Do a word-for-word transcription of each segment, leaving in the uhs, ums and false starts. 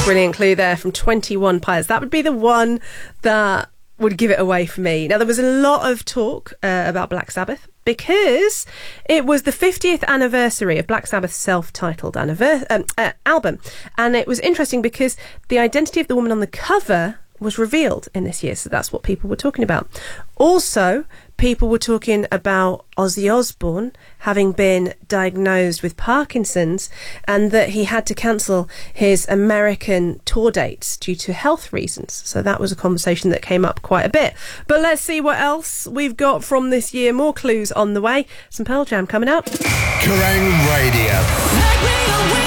Brilliant clue there from twenty-one Pilots. That would be the one that would give it away for me. Now, there was a lot of talk uh, about Black Sabbath because it was the fiftieth anniversary of Black Sabbath's self-titled anniver- um, uh, album. And it was interesting because the identity of the woman on the cover was revealed in this year. So that's what people were talking about. Also, people were talking about Ozzy Osbourne having been diagnosed with Parkinson's and that he had to cancel his American tour dates due to health reasons. So that was a conversation that came up quite a bit. But let's see what else we've got from this year. More clues on the way. Some Pearl Jam coming up. Kerrang Radio.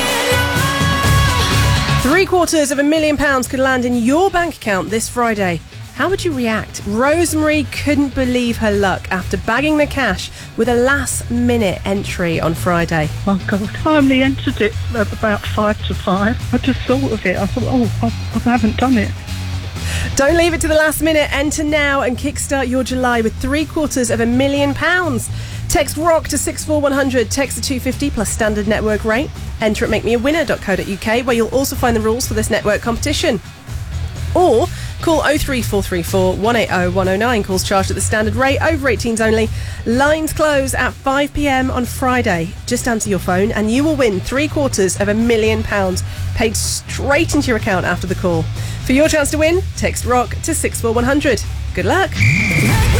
Three quarters of a million pounds could land in your bank account this Friday. How would you react? Rosemary couldn't believe her luck after bagging the cash with a last-minute entry on Friday. My God, I only entered it at about five to five. I just thought of it. I thought, oh, I, I haven't done it. Don't leave it to the last minute. Enter now and kickstart your July with three quarters of a million pounds. Text ROCK to six four one hundred. Text the two fifty plus standard network rate. Enter at make me a winner dot co dot uk where you'll also find the rules for this network competition. Or call oh three four three four, one eight oh, one oh nine. Calls charged at the standard rate, over eighteens only. Lines close at five p.m. on Friday. Just answer your phone and you will win three quarters of a million pounds paid straight into your account after the call. For your chance to win, text ROCK to six four one hundred. Good luck.